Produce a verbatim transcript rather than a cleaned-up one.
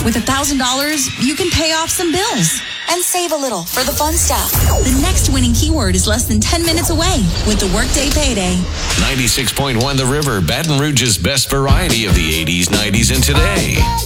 With one thousand dollars, you can pay off some bills. And save a little for the fun stuff. The next winning keyword is less than ten minutes away with the Workday Payday. ninety-six point one The River, Baton Rouge's best variety of the eighties, nineties, and today.